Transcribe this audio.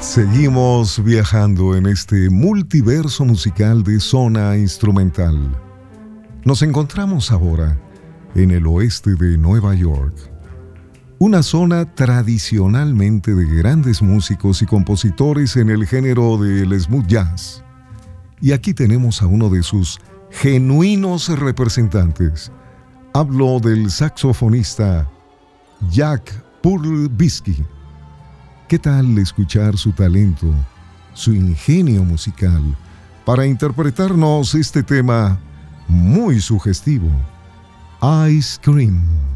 Seguimos viajando en este multiverso musical de zona instrumental. Nos encontramos ahora en el oeste de Nueva York, una zona tradicionalmente de grandes músicos y compositores en el género del smooth jazz. Y aquí tenemos a uno de sus genuinos representantes. Hablo del saxofonista Jack Purlbisky. ¿Qué tal escuchar su talento, su ingenio musical, para interpretarnos este tema muy sugestivo, Ice Cream?